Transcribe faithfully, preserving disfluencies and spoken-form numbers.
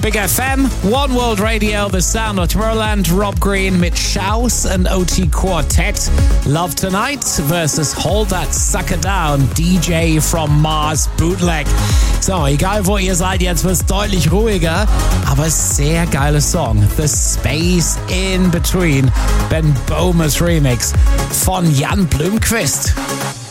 Big F M, One World Radio, The Sound of Tomorrowland, Rob Green mit Shouse and O T Quartet. Love Tonight versus Hold That Sucker Down, D J from Mars Bootleg. So, egal wo ihr seid, jetzt wird's deutlich ruhiger, aber sehr geiler Song. The Space in Between, Ben Bomer's Remix von Jan Blomqvist.